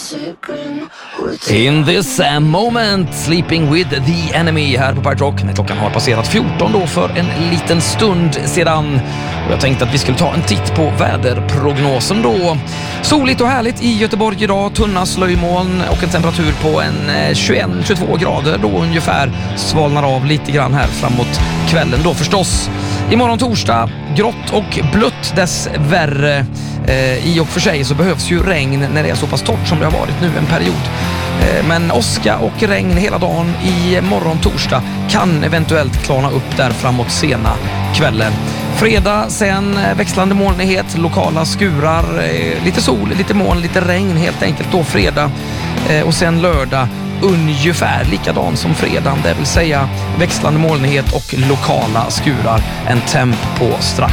In this moment, Sleeping with the Enemy här på Pirate Rock. När klockan har passerat 14 då för en liten stund sedan. Och jag tänkte att vi skulle ta en titt på väderprognosen då. Soligt och härligt i Göteborg idag, tunna slöjmoln och en temperatur på en 21-22 grader då ungefär. Svalnar av lite grann här framåt kvällen då förstås. Imorgon torsdag, grått och blött dessvärre. I och för sig så behövs ju regn när det är så pass torrt som det har varit nu en period. Men åska och regn hela dagen i morgon torsdag kan eventuellt klarna upp där framåt sena kvällen. Fredag sen växlande molnighet, lokala skurar, lite sol, lite moln, lite regn helt enkelt då fredag. Och sen lördag ungefär likadan som fredagen, det vill säga växlande molnighet och lokala skurar. En temp på strax